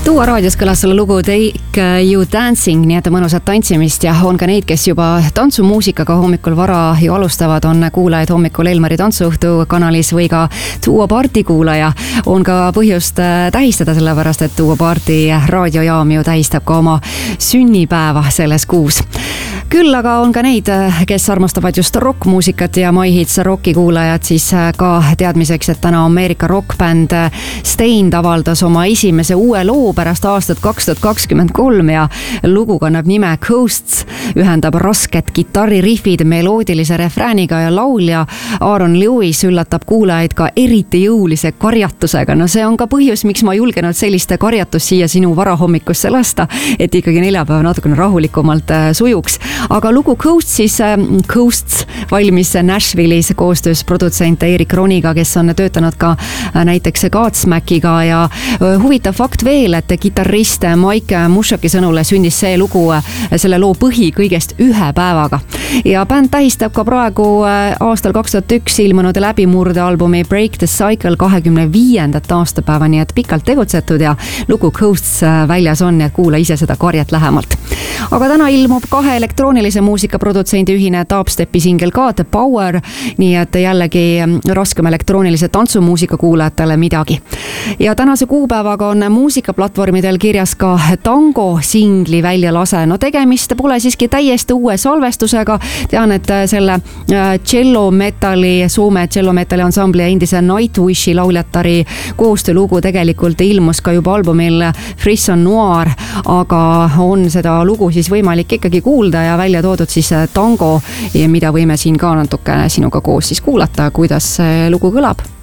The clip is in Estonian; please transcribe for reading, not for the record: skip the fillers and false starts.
Tuua raadios kõlas selle lugu Take You Dancing, nii et mõnusat tantsimist ja on ka neid, kes juba tantsumuusikaga hommikul vara ju alustavad, on kuulajaid hommikul Elmari tantsuõhtu kanalis või ka Tuua Party kuulaja. On ka põhjust tähistada, sellepärast et Tuua Party raadiojaam ju tähistab ka oma sünnipäeva selles kuus. Küll aga on ka neid, kes armastavad just rockmuusikat ja My Hits Rocki kuulajad, siis ka teadmiseks, et täna Ameerika rockbänd Staind avaldas oma esimese uue loo pärast aastat 2023 ja lugu kannab nime Coasts, ühendab rasket kitarririfid meloodilise refrääniga ja laulja Aaron Lewis üllatab kuulajaid ka eriti jõulise karjatusega. No see on ka põhjus, miks ma julgenud selliste karjatust siia sinu varahommikusse lasta, et ikkagi neljapäev natukene rahulikumalt sujuks. Aga lugu Coasts valmis Nashville'is koostöös produtsent Erik Roniga, kes on töötanud ka näiteks Godsmackiga ja huvitav fakt veel, et kitarrist Mike Mushoki sõnule sündis see lugu, selle loo põhi kõigest ühe päevaga. Ja bänd tähistab ka praegu aastal 2001 ilmunud läbimurdealbumi Break the Cycle 25. aastapäeva, nii et pikalt tegutsetud ja lugu Coasts väljas on ja kuula ise seda karjat lähemalt. Aga täna ilmub kahe elektroonilise muusika produtsendi ühine dubstepi singel ka The Power, nii et jällegi raskem elektroonilise tantsumuusika kuulajatele midagi. Ja tänase kuupäevaga on muusikaplatvormidel kirjas ka Tango singli välja lase. No tegemist pole siiski täiesti uue salvestusega. Tean, et selle cello metali, Soome cello metali ansambli ja endise Nightwishi lauljatari koostöölugu tegelikult ilmus ka juba albumil Frisson Noir, aga on seda lugu siis võimalik ikkagi kuulda ja välja toodud siis Tango, mida võime siin ka natuke sinuga koos siis kuulata, kuidas see lugu kõlab.